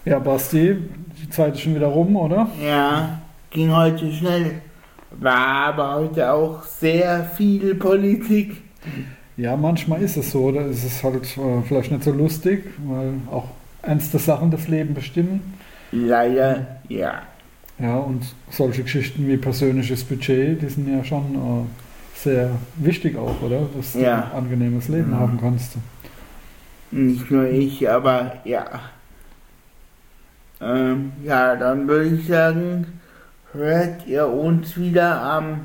Ja, Basti, die Zeit ist schon wieder rum, oder? Ja, ging heute schnell. War aber heute auch sehr viel Politik. Ja, manchmal ist es so, oder ist es halt vielleicht nicht so lustig, weil auch ernste Sachen das Leben bestimmen. Leider, ja. Ja, und solche Geschichten wie persönliches Budget, die sind ja schon sehr wichtig auch, oder? Dass du Ja. ein angenehmes Leben Ja. haben kannst. Nicht nur ich, aber ja. Ja, dann würde ich sagen, hört ihr uns wieder am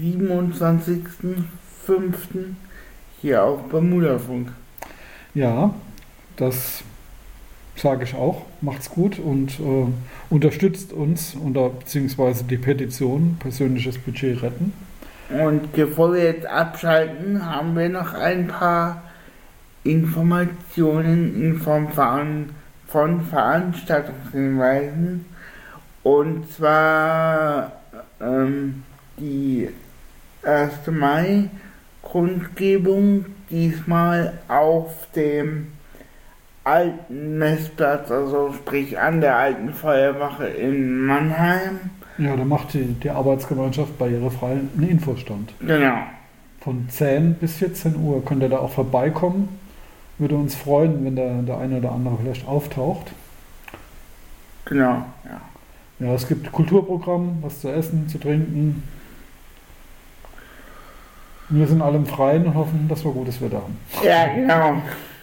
27.05. hier auf Bermuda-Funk. Ja, das sage ich auch. Macht's gut und unterstützt uns beziehungsweise die Petition Persönliches Budget retten. Und bevor wir jetzt abschalten, haben wir noch ein paar Informationen in Form von Veranstaltungshinweisen. Und zwar die 1. Mai-Kundgebung, diesmal auf dem alten Messplatz, also sprich an der alten Feuerwache in Mannheim. Ja, da macht die Arbeitsgemeinschaft barrierefrei einen Infostand. Genau. Von 10 bis 14 Uhr könnt ihr da auch vorbeikommen. Würde uns freuen, wenn der eine oder andere vielleicht auftaucht. Genau, ja. Ja, es gibt Kulturprogramm, was zu essen, zu trinken. Wir sind alle im Freien und hoffen, dass wir gutes Wetter haben. Ja, genau.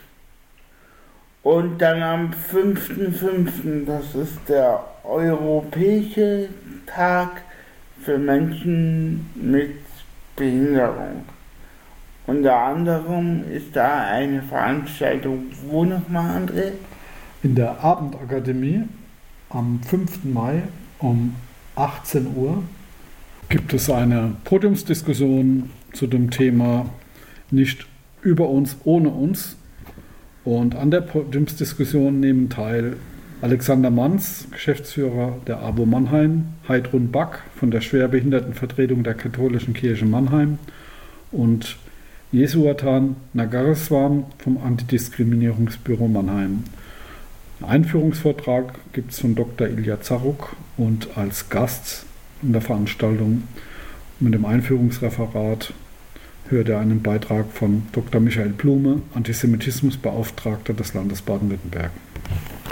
Und dann am 5.5., das ist der Europäische Tag für Menschen mit Behinderung. Unter anderem ist da eine Veranstaltung, wo nochmal, André? In der Abendakademie am 5. Mai um 18 Uhr gibt es eine Podiumsdiskussion zu dem Thema Nicht über uns, ohne uns. Und an der Podiumsdiskussion nehmen teil Alexander Manz, Geschäftsführer der ABO Mannheim, Heidrun Back von der Schwerbehindertenvertretung der Katholischen Kirche Mannheim und Jesuatan Nagareswan vom Antidiskriminierungsbüro Mannheim. Einen Einführungsvortrag gibt es von Dr. Ilja Zaruk und als Gast in der Veranstaltung mit dem Einführungsreferat hört er einen Beitrag von Dr. Michael Blume, Antisemitismusbeauftragter des Landes Baden-Württemberg.